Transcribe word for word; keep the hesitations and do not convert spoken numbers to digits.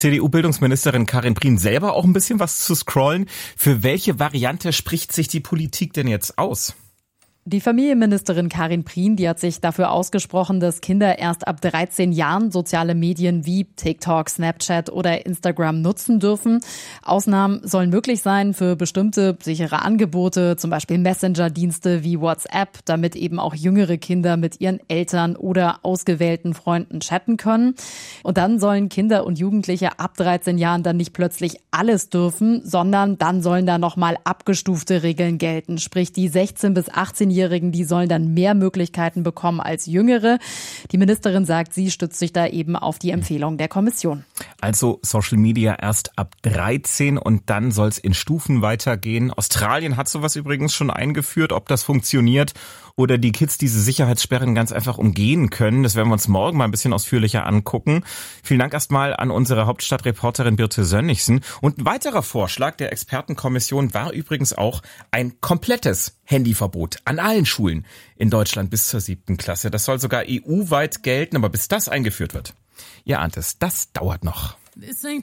C D U-Bildungsministerin Karin Prien selber auch ein bisschen was zu scrollen. Für welche Variante spricht sich die Politik denn jetzt aus? Die Familienministerin Karin Prien, die hat sich dafür ausgesprochen, dass Kinder erst ab dreizehn Jahren soziale Medien wie TikTok, Snapchat oder Instagram nutzen dürfen. Ausnahmen sollen möglich sein für bestimmte sichere Angebote, zum Beispiel Messenger-Dienste wie WhatsApp, damit eben auch jüngere Kinder mit ihren Eltern oder ausgewählten Freunden chatten können. Und dann sollen Kinder und Jugendliche ab dreizehn Jahren dann nicht plötzlich alles dürfen, sondern dann sollen da nochmal abgestufte Regeln gelten. Sprich, die sechzehn- bis achtzehnjährigen, die sollen dann mehr Möglichkeiten bekommen als Jüngere. Die Ministerin sagt, sie stützt sich da eben auf die Empfehlung der Kommission. Also Social Media erst ab dreizehn und dann soll es in Stufen weitergehen. Australien hat sowas übrigens schon eingeführt. Ob das funktioniert oder die Kids diese Sicherheitssperren ganz einfach umgehen können, das werden wir uns morgen mal ein bisschen ausführlicher angucken. Vielen Dank erstmal an unsere Hauptstadtreporterin Birte Sönnigsen. Und ein weiterer Vorschlag der Expertenkommission war übrigens auch ein komplettes Handyverbot an allen Schulen in Deutschland bis zur siebten Klasse. Das soll sogar E U-weit gelten, aber bis das eingeführt wird, ihr ahnt es, das dauert noch.